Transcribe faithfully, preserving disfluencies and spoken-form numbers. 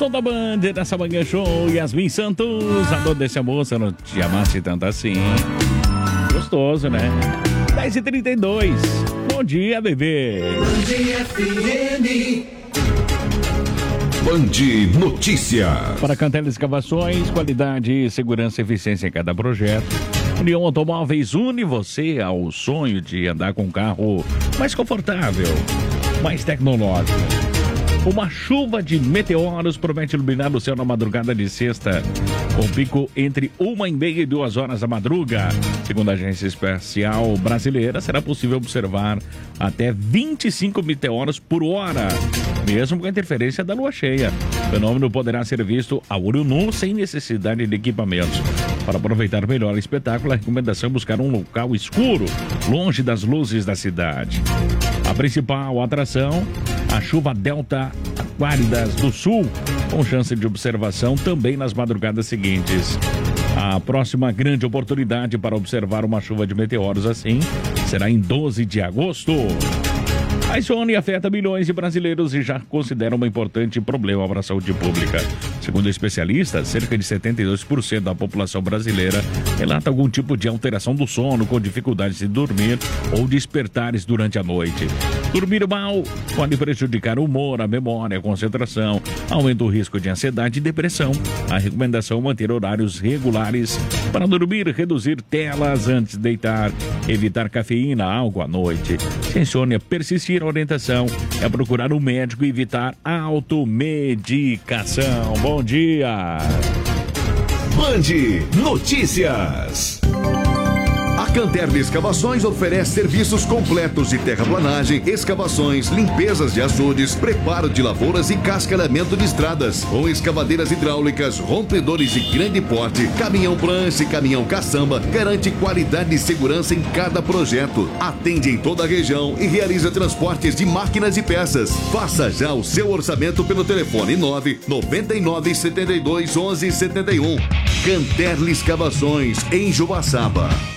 som da Band, nessa manhã show, Yasmin Santos, a dor desse amor, se eu não te amasse tanto assim. Gostoso, né? dez e trinta e dois. Bom dia, bebê. Band F M. Band Notícia. Para Cantel Escavações, qualidade, segurança e eficiência em cada projeto. União Automóveis une você ao sonho de andar com um carro mais confortável, mais tecnológico. Uma chuva de meteoros promete iluminar o céu na madrugada de sexta, com pico entre uma e meia e duas horas da madruga. Segundo a Agência Espacial Brasileira, será possível observar até vinte e cinco meteoros por hora, mesmo com a interferência da lua cheia. O fenômeno poderá ser visto a olho nu sem necessidade de equipamentos. Para aproveitar melhor o espetáculo, a recomendação é buscar um local escuro, longe das luzes da cidade. A principal atração, a chuva Delta Aquáridas do Sul, com chance de observação também nas madrugadas seguintes. A próxima grande oportunidade para observar uma chuva de meteoros assim será em doze de agosto. A insônia afeta milhões de brasileiros e já considera um importante problema para a saúde pública. Segundo especialistas, cerca de setenta e dois por cento da população brasileira relata algum tipo de alteração do sono, com dificuldades de dormir ou despertares durante a noite. Dormir mal pode prejudicar o humor, a memória, a concentração, aumenta o risco de ansiedade e depressão. A recomendação é manter horários regulares para dormir, reduzir telas antes de deitar, evitar cafeína, álcool à noite. Se a insônia persistir, a orientação é procurar um médico e evitar automedicação. Bom dia! Band Notícias. A Canterli Escavações oferece serviços completos de terraplanagem, escavações, limpezas de açudes, preparo de lavouras e cascalhamento de estradas, com escavadeiras hidráulicas, rompedores de grande porte, caminhão prancha e caminhão caçamba, garante qualidade e segurança em cada projeto. Atende em toda a região e realiza transportes de máquinas e peças. Faça já o seu orçamento pelo telefone nove nove nove sete dois onze sete um. Canterli Escavações, em Joaçaba.